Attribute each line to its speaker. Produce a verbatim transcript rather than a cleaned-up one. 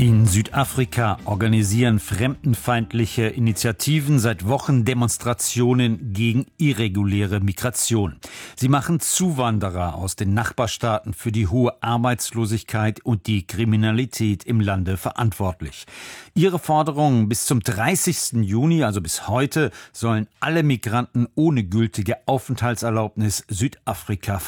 Speaker 1: In Südafrika organisieren fremdenfeindliche Initiativen seit Wochen Demonstrationen gegen irreguläre Migration. Sie machen Zuwanderer aus den Nachbarstaaten für die hohe Arbeitslosigkeit und die Kriminalität im Lande verantwortlich. Ihre Forderungen: bis zum dreißigsten Juni, also bis heute, sollen alle Migranten ohne gültige Aufenthaltserlaubnis Südafrika